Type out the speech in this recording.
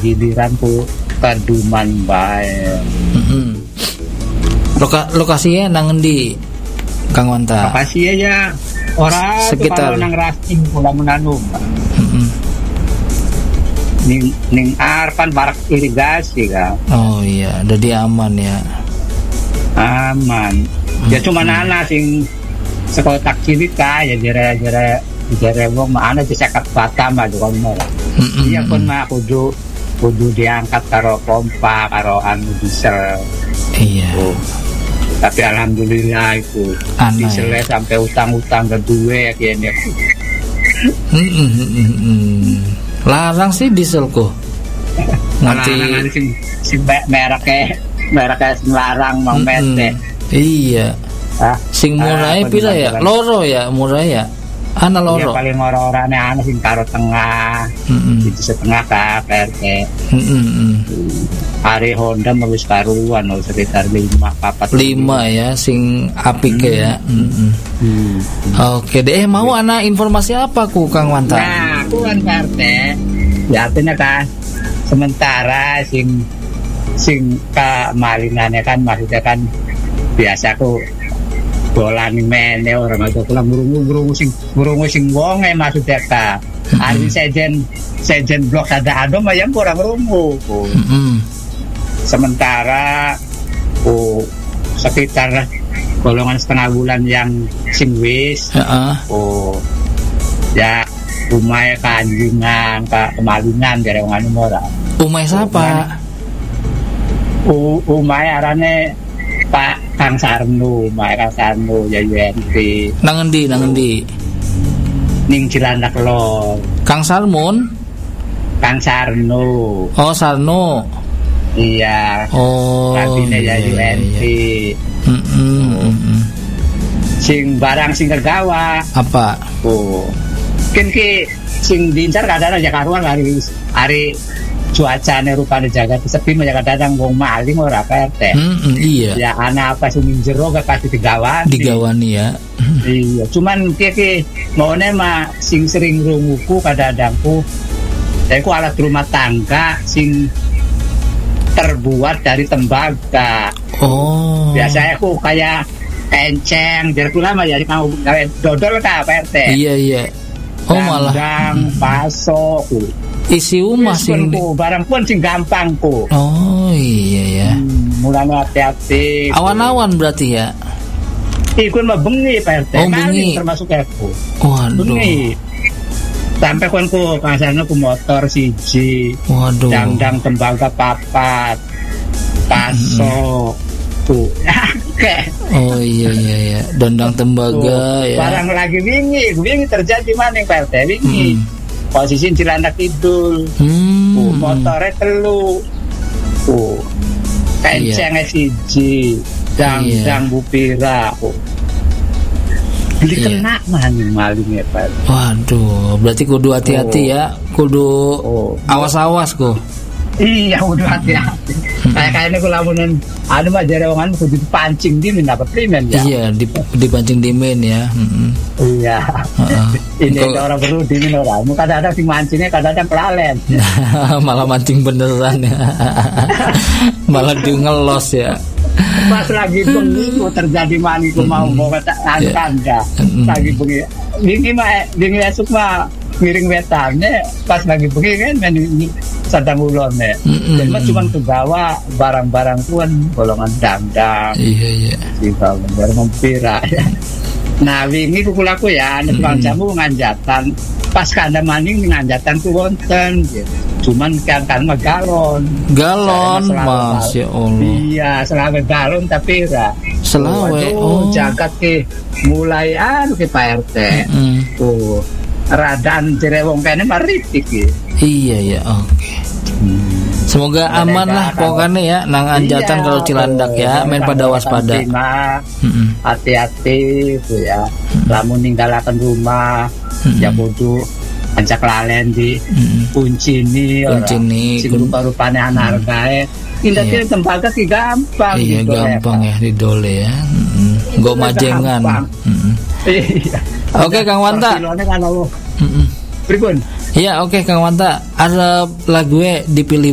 giliran ku kaduman bae. Lokasinya nang endi Kang Wanta? Lokasi ya orang sekitar nang Rasting pula menanum. Ning arpan barak irigasi kan. Oh iya, jadi aman ya. Aman. Ya cuma anak sing sekotak cilik ya jere wong mana disekat Batam aja kon ora. Iya kon mah kudu diangkat karo pompa karo anu diesel. Iya. Tapi alhamdulillah itu diesel ya. Sampai utang-utang kedua kayaknya. Larang sih dieselku. Nanti si mereknya larang mau mete. Iya. Sing murah pila ya? Loro ya, murah ya. Ana loro. Iya paling orang-orangnya ana sing karo tengah. Itu setengah ka PRT. Hari Honda wis karuan sekitar 5 ya sing apik ya. Oke deh, mau ana informasi apa ku Kang Wanta? Nah, aku kan PRT. Ya artinya kan sementara sing kemalingannya kan maksudnya kan biasa aku bolan mene orang aja pulang burung sing wonge maksudnya ka hari sejen blok ada adom ayam kurang rungu. Sementara sekitar golongan setengah bulan yang sing wis ya umay kanjingan kemalingan dari orang ora. Umay siapa? Umay arane Pak Kang Sarno ya UNT. Nang endi? Ning Cilandak Lor. Kang Sarno. Oh, Sarno. Iya. Oh. Kabine ya UNT. Sing barang sing kegawa. Apa? Mungkin ki sing diincar kadang aja karuan hari cuacane rupane jaga sepi menjaga dadang wong maling ora PRT. Iya. Ya anak apa sing jero gak pasti digawani ya. Iya, cuman ki maune mah sing sering runguku kadang-kadangku aku alat rumah tangga sing terbuat dari tembaga. Oh. Biasanya aku kayak kenceng, jadi lama ya mau gawe dodol ka PRT. Iya. Oh malah paso isi rumah sing barang pun sing gampang ku. Oh iya ya. Mulane hati-hati. Awan-awan berarti ya. Ikun mah bengi PRT. Oh bengi termasuk aku. Waduh. Bengi. Sampai kon ku pasarnya ku motor siji. Waduh. Dang tembaga papat. Paso. Tuh. Oh iya. Dondang tembaga ya. Barang lagi wingi terjadi maning PRT wingi. Posisi Cilandak Kidul. Motornya telu. Kencengnya siji. Dang bupira. Beli kena maling ya Pak. Waduh, berarti kudu hati-hati ya. Kudu awas-awas kok. Iya, kudu hati-hati. Kayaknya aku lamunan ada mah jarewangan kudu dipancing dimin dapat primen ya. Iya, dipancing dimin ya. Iya. Ini orang perlu dimin orang. Kadang-kadang sing mancingnya kadang-kadang kelalen. Malah mancing beneran ya. Malah di ngelos ya. Pas lagi bengi terjadi maniku mau bawa tanda. Lagi bengi. Wingi esuk mah miring wetane pas lagi bengi kan sadang ulon ya. Jadi cuma kegawa barang-barang tuan golongan dandang. Iya. Sifal barang mempira ya. Nah wingi kukulaku ya nek jamu nganjatan pas kanda maning nganjatan ku wonten gitu. Cuman kan galon Masya Allah. Iya selawe galon tapi ra selawe jagat ke mulai ke Pak RT radan jerewong kene maritik ya. Iya ya oke. Semoga aman lah pokoknya ya nang anjatan kalau Cilandak ya main pada waspada. Hati-hati itu ya. Lamun ninggalaken rumah ya kudu ancak lalen di kunci sing rupa-rupane anak gawe. Indah tembaga ki gampang iya, gitu. Iya gampang ya didole ya. Nggo majengan. Iya. Oke Kang Wanta. Pripun? Iya oke Kang Wanta. Ada lagu dipilih